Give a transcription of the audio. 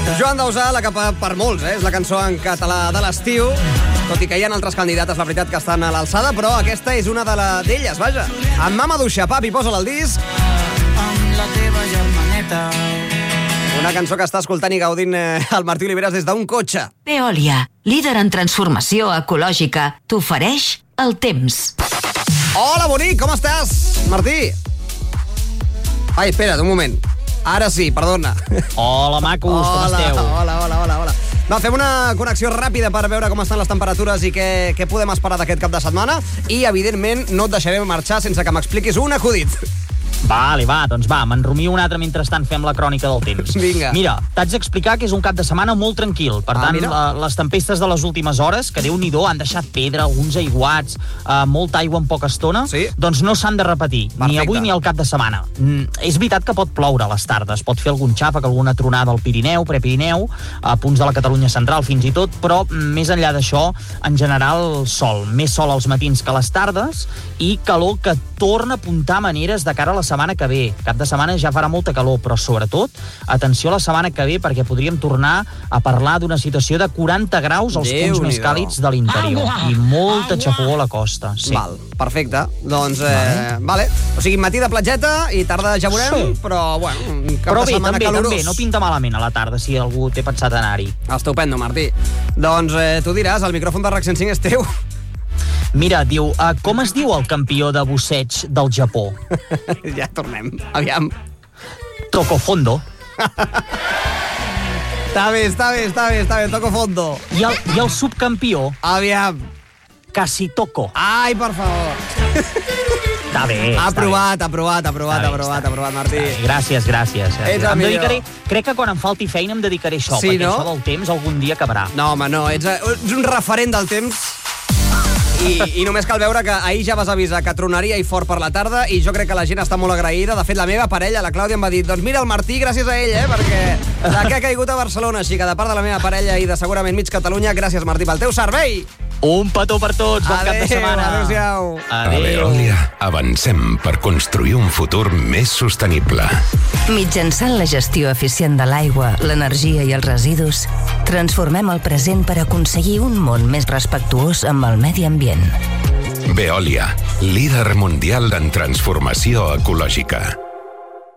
Joan Dausà, la que per molts és la cançó en català de l'estiu, tot i que hi ha altres candidates, la veritat, que estan a l'alçada, però aquesta és una d'elles, vaja. Amb Mama Duixa, papi, posa'l al disc. Amb la teva germaneta. Una cançó que està escoltant i gaudint el Martí Oliveres des d'un cotxe. Veolia, líder en transformació ecològica, t'ofereix el temps. Hola, bonic, com estàs, Martí? Ai, espera't, un moment. Ara sí, perdona. Hola, macos, com esteu? Hola. Va, fem una connexió ràpida per veure com estan les temperatures i què podem esperar d'aquest cap de setmana. I, evidentment, no et deixaré marxar sense que m'expliquis un acudit. Vale, doncs m'enrumio un altre mentrestant fem la crònica del temps. Vinga. Mira, t'haig d'explicar que és un cap de setmana molt tranquil. Per tant, les tempestes de les últimes hores, que Déu-n'hi-do, han deixat pedra, alguns aiguats, molta aigua en poca estona, doncs no s'han de repetir, ni avui ni al cap de setmana. És veritat que pot ploure a les tardes, pot fer algun xàfec, alguna tronada al Pirineu, Prepirineu, a punts de la Catalunya central fins i tot, però més enllà d'això, en general, sol. Més sol als matins que a les tardes i calor que torna a apuntar maneres de cara a la setmana que ve. Cap de setmana ja farà molta calor, però sobretot, atenció a la setmana que ve, perquè podríem tornar a parlar d'una situació de 40 graus als punts més càlids de l'interior. I molta xafogó a la costa. Sí. Val, perfecte. Doncs, vale. O sigui, matí de platgeta i tarda ja veurem, però, bueno, cap de setmana calorós. També, no pinta malament a la tarda, si algú té pensat anar-hi. Estupendo, Martí. Doncs tu diràs, el micròfon de RAC 105 és teu. Mira, diu, com es diu el campió de busseig del Japó? Ja tornem. Aviam. Tocofondo. Està bé, toco fondo. I el subcampió? Aviam. Casitoco. Ai, per favor. Està bé. Aprovat, Martí. Gràcies. Em dedicaré, crec que quan em falti feina em dedicaré a això, sí, perquè no? això del temps algun dia acabarà. No, home, no, ets un referent del temps. I només cal veure que ahir ja vas avisar que tronaria i fort per la tarda i jo crec que la gent està molt agraïda. De fet, la meva parella, la Clàudia, em va dir doncs mira, el Martí, gràcies a ell, perquè la que ha caigut a Barcelona. Així que de part de la meva parella i de segurament mig Catalunya, gràcies, Martí, pel teu servei. Un petó per tots, bon cap de setmana. Adéu-siau. A Veolia avancem per construir un futur més sostenible. Mitjançant la gestió eficient de l'aigua, l'energia i els residus, transformem el present per aconseguir un món més respectuós amb el medi ambient. Veolia, líder mundial en transformació ecològica.